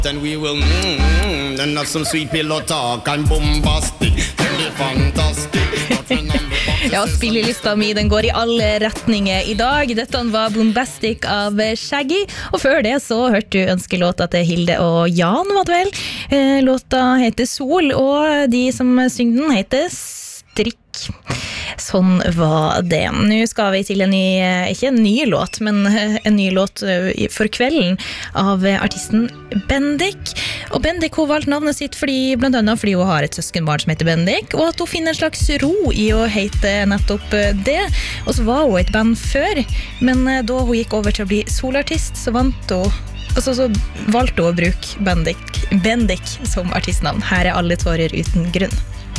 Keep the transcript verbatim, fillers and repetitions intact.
Then we will mm, then have some sweet pillow talk and bombastic. Then be fantastic. Ja, spillelista mi, den går i alle retninger i dag. Dette var Bombastic av Shaggy. Og før det så hørte du ønskelåta til Hilde og Jan, var det vel? Eh, låta heter Sol, og de som synger den heter Strikk. Sånn var det. Nå skal vi til en ny, ikke en ny låt, men en ny låt for kvelden av artisten Bendik. Og Bendik har valgt navnet sitt fordi, blant annet fordi hun har et søskenbarn som heter Bendik, og at hun finner en slags ro i å hete nettopp det. Og så var hun et band før, men da hun gikk over til å bli solartist, så vant hun Altså, så valgte hun å bruke Bendik, Bendik som artistnavn. Her er alle tårer uten grunn.